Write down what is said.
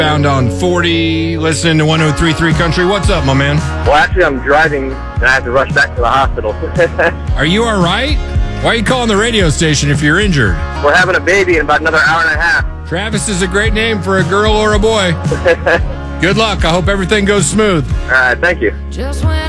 Found on 40, listening to 103.3 Country. What's up, my man? Well, actually, I'm driving, and I have to rush back to the hospital. Are you all right? Why are you calling the radio station if you're injured? We're having a baby in about another hour and a half. Travis is a great name for a girl or a boy. Good luck. I hope everything goes smooth. All right, thank you. Just when